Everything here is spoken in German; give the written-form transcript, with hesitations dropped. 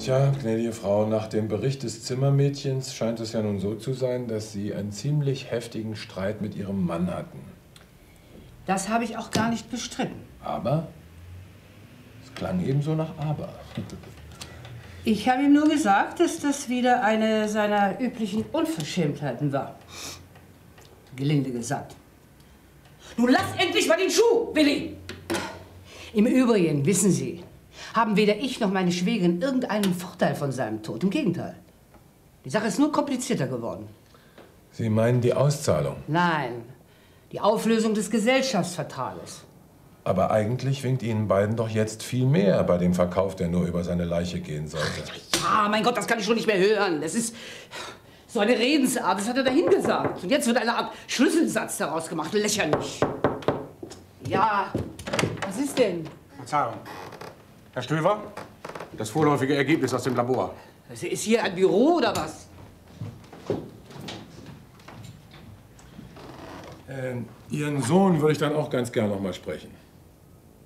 Tja, gnädige Frau, nach dem Bericht des Zimmermädchens scheint es ja nun so zu sein, dass Sie einen ziemlich heftigen Streit mit Ihrem Mann hatten. Das habe ich auch gar nicht bestritten. Aber? Es klang ebenso nach Aber. Ich habe ihm nur gesagt, dass das wieder eine seiner üblichen Unverschämtheiten war. Gelinde gesagt. Nun lass endlich mal den Schuh, Willi! Im Übrigen, wissen Sie, haben weder ich noch meine Schwägerin irgendeinen Vorteil von seinem Tod. Im Gegenteil. Die Sache ist nur komplizierter geworden. Sie meinen die Auszahlung? Nein, die Auflösung des Gesellschaftsvertrages. Aber eigentlich winkt Ihnen beiden doch jetzt viel mehr bei dem Verkauf, der nur über seine Leiche gehen sollte. Ja, mein Gott, das kann ich schon nicht mehr hören. Das ist so eine Redensart, das hat er dahin gesagt. Und jetzt wird eine Art Schlüsselsatz daraus gemacht. Lächerlich. Ja, was ist denn? Verzeihung. Herr Stöver, das vorläufige Ergebnis aus dem Labor. Ist hier ein Büro oder was? Ihren Sohn würde ich dann auch ganz gern noch mal sprechen.